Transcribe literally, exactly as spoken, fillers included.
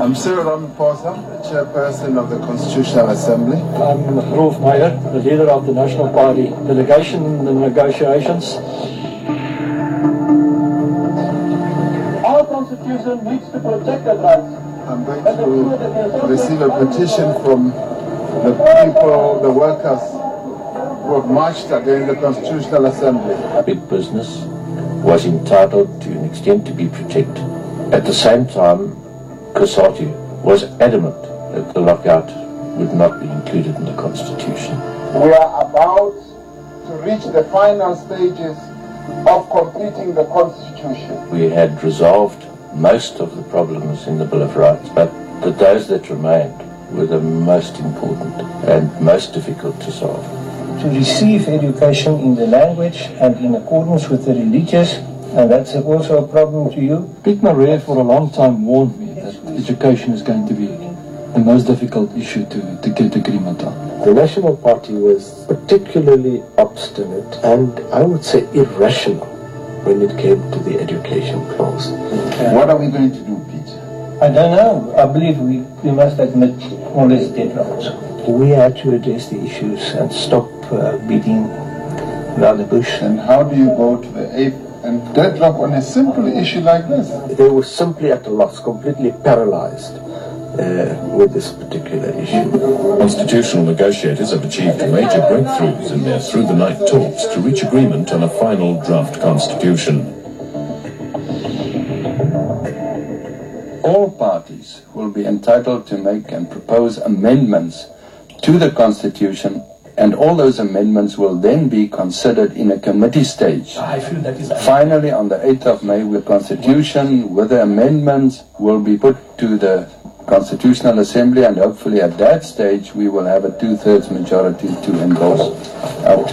I'm Cyril Ramaphosa, Chairperson of the Constitutional Assembly. I'm Rolf Meyer, the leader of the National Party delegation in the negotiations. Our Constitution needs to protect the rights. I'm going to receive a petition from the people, the workers who have marched against the Constitutional Assembly. Big business was entitled to an extent to be protected. At the same time, COSATU was adamant that the lockout would not be included in the Constitution. We are about to reach the final stages of completing the Constitution. We had resolved most of the problems in the Bill of Rights, but the those that remained were the most important and most difficult to solve. To receive education in the language and in accordance with the religious, and that's also a problem to you. Piet Maree for a long time warned me that education is going to be the most difficult issue to, to get agreement on. The National Party was particularly obstinate and I would say irrational when it came to the education clause. What are we going to do, Pete? I don't know. I believe we, we must admit all these deadlocks. We had to address the issues and stop uh, beating around the bush. And how do you go to the eighth and deadlock on a simple issue like this? They were simply at a loss, completely paralyzed uh, with this particular issue. Constitutional negotiators have achieved major breakthroughs in their through-the-night talks to reach agreement on a final draft constitution. All parties will be entitled to make and propose amendments to the Constitution, and all those amendments will then be considered in a committee stage. I feel that is Finally, on the eighth of May, the Constitution with the amendments will be put to the Constitutional Assembly, and hopefully at that stage we will have a two-thirds majority to endorse our